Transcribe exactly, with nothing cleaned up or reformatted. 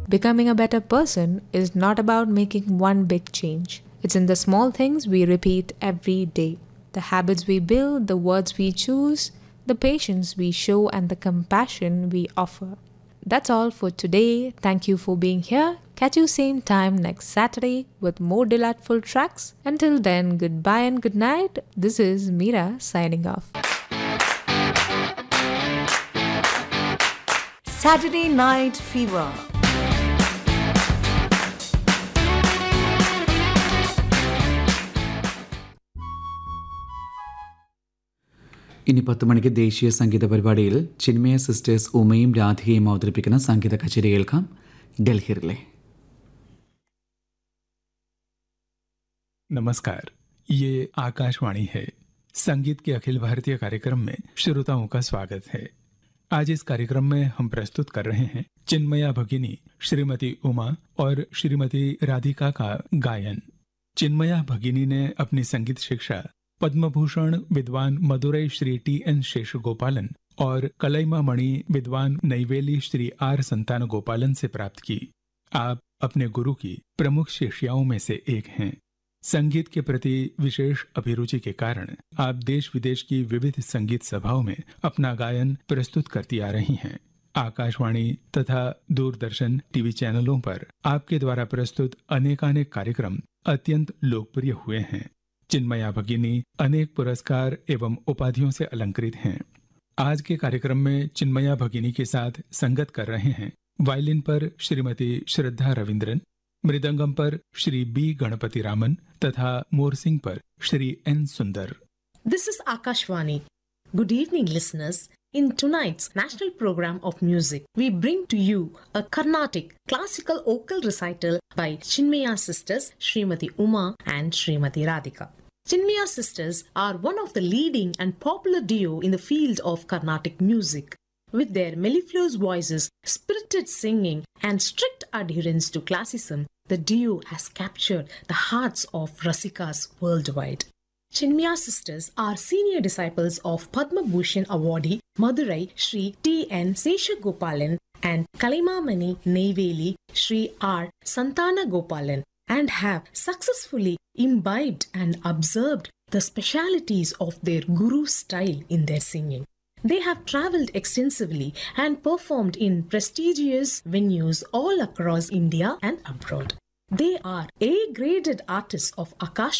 becoming a better person is not about making one big change. It's in the small things we repeat every day. The habits we build, the words we choose, the patience we show, and the compassion we offer. That's all for today. Thank you for being here. Catch you same time next Saturday with more delightful tracks. Until then, goodbye and good night. This is Meera signing off. Saturday Night Fever. ഇനി പത്ത് മണിക്ക് ദേശീയ സംഗീത പരിപാടിയിൽ Chinmaya sisters ഉമയും രാധികയും അവതരിപ്പിക്കുന്ന സംഗീത കച്ചേരി കേൾക്കാം. Delhi relay. नमस्कार, ये आकाशवाणी है. संगीत के अखिल भारतीय कार्यक्रम में श्रोताओं का स्वागत है. आज इस कार्यक्रम में हम प्रस्तुत कर रहे हैं चिन्मया भगिनी श्रीमती उमा और श्रीमती राधिका का गायन. चिन्मया भगिनी ने अपनी संगीत शिक्षा पद्मभूषण विद्वान मदुरई श्री टी एन शेषगोपालन और कलईमा मणि विद्वान नैवेली श्री आर संतान गोपालन से प्राप्त की. आप अपने गुरु की प्रमुख शिष्याओं में से एक हैं. संगीत के प्रति विशेष अभिरुचि के कारण आप देश विदेश की विविध संगीत सभाओं में अपना गायन प्रस्तुत करती आ रही हैं. आकाशवाणी तथा दूरदर्शन टीवी चैनलों पर आपके द्वारा प्रस्तुत अनेकानेक कार्यक्रम अत्यंत लोकप्रिय हुए हैं. चिन्मया भगिनी अनेक पुरस्कार एवं उपाधियों से अलंकृत हैं. आज के कार्यक्रम में चिन्मया भगिनी के साथ संगत कर रहे हैं वायलिन पर श्रीमती श्रद्धा रविंद्रन, मृदंगम पर श्री बी गणपति रामन तथा मोरसिंग पर श्री एन सुंदर. This is Akashvani. Good evening, listeners. In tonight's national program of music, we bring to you a Carnatic classical vocal recital by Chinmaya sisters Srimati Uma and Srimati Radhika. Chinmaya sisters are one of the leading and popular duo in the field of Carnatic music. With their mellifluous voices, spirited singing, and strict adherence to classicism, the duo has captured the hearts of Rasikas worldwide. Chinmaya sisters are senior disciples of Padma Bhushan awardee Madurai Shri T N Seshagopalan and Kalaimamani Neyveli Shri R Santana Gopalan, and have successfully imbibed and observed the specialities of their guru style in their singing. They have travelled extensively and performed in prestigious venues all across India and abroad. They are A-graded artists of Akash